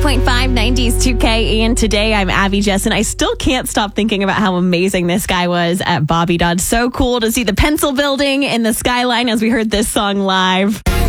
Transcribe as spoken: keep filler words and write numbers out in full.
point five nineties two K, and today I'm Abby Jess, and I still can't stop thinking about how amazing this guy was at Bobby Dodd. So cool to see the Pencil Building in the skyline as we heard this song live.